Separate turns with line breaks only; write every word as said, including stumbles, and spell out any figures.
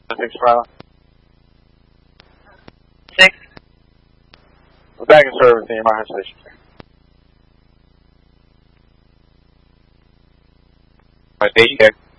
Six Smile.
Six.
We're back in service in your Yamaha station.
Alright, there you go.